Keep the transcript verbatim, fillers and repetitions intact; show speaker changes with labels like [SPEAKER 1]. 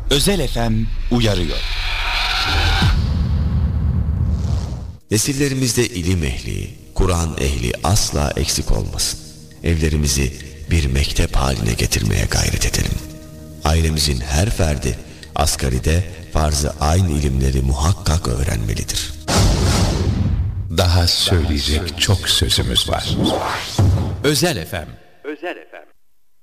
[SPEAKER 1] Özel F M uyarıyor.
[SPEAKER 2] Nesillerimizde ilim ehli, Kur'an ehli asla eksik olmasın. Evlerimizi bir mektep haline getirmeye gayret edelim. Ailemizin her ferdi asgaride farz-ı ayn ilimleri muhakkak öğrenmelidir.
[SPEAKER 3] Daha söyleyecek çok sözümüz var.
[SPEAKER 4] Özel F M.
[SPEAKER 5] Özel F M.